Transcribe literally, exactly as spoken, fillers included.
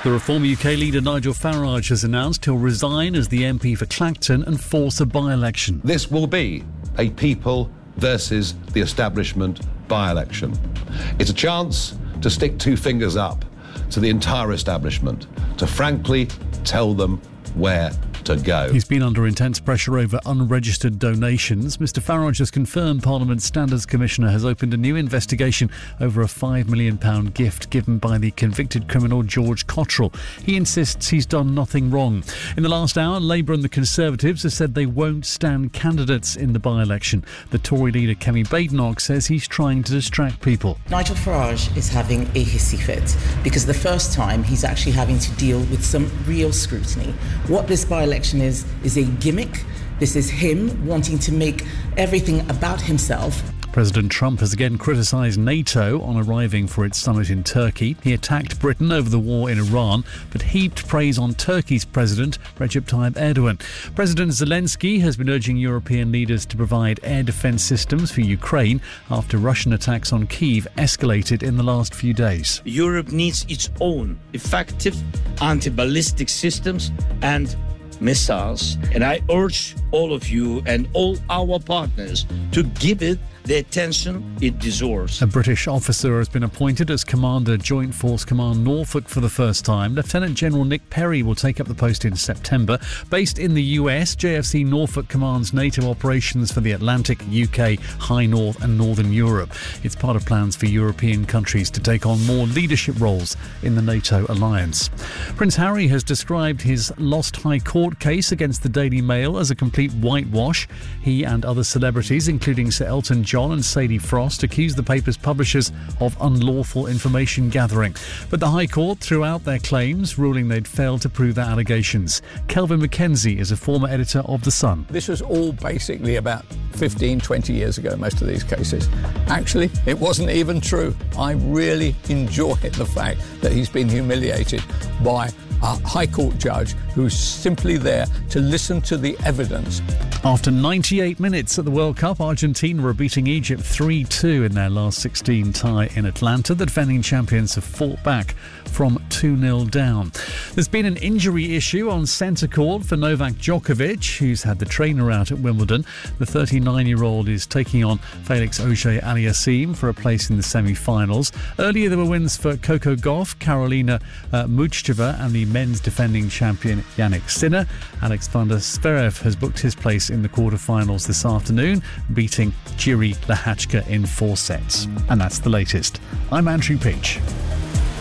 The Reform U K leader Nigel Farage has announced he'll resign as the M P for Clacton and force a by-election. This will be a people versus the establishment by-election. It's a chance to stick two fingers up to the entire establishment, to frankly tell them where to go. He's been under intense pressure over unregistered donations. Mr Farage has confirmed Parliament's Standards Commissioner has opened a new investigation over a five million pounds gift given by the convicted criminal George Cottrell. He insists he's done nothing wrong. In the last hour, Labour and the Conservatives have said they won't stand candidates in the by-election. The Tory leader Kemi Badenoch says he's trying to distract people. Nigel Farage is having a hissy fit because the first time he's actually having to deal with some real scrutiny. What this by-election is is a gimmick. This is him wanting to make everything about himself. President Trump has again criticised NATO on arriving for its summit in Turkey. He attacked Britain over the war in Iran, but heaped praise on Turkey's President Recep Tayyip Erdogan. President Zelensky has been urging European leaders to provide air defence systems for Ukraine after Russian attacks on Kyiv escalated in the last few days. Europe needs its own effective anti-ballistic systems and missiles, and I urge all of you and all our partners to give it the attention it deserves. A British officer has been appointed as Commander Joint Force Command Norfolk for the first time. Lieutenant General Nick Perry will take up the post in September. Based in the U S, J F C Norfolk commands NATO operations for the Atlantic, U K, High North and Northern Europe. It's part of plans for European countries to take on more leadership roles in the NATO alliance. Prince Harry has described his lost High Court case against the Daily Mail as a complete whitewash. He and other celebrities, including Sir Elton John and Sadie Frost, accused the paper's publishers of unlawful information gathering. But the High Court threw out their claims, ruling they'd failed to prove their allegations. Kelvin Mackenzie is a former editor of The Sun. This was all basically about fifteen, twenty years ago, most of these cases. Actually, it wasn't even true. I really enjoy the fact that he's been humiliated by a High Court judge who's simply there to listen to the evidence. After ninety-eight minutes at the World Cup, Argentina were beating Egypt three two in their last sixteen tie in Atlanta. The defending champions have fought back from two nil down. There's been an injury issue on centre court for Novak Djokovic, who's had the trainer out at Wimbledon. The thirty-nine-year-old is taking on Felix Auger-Aliassime for a place in the semi-finals. Earlier there were wins for Coco Gauff, Karolina uh, Muchova and the men's defending champion Jannik Sinner. Alex van der Zverev has booked his place in the quarter-finals this afternoon, beating Jiri Lehachka in four sets. And that's the latest. I'm Andrew Peach.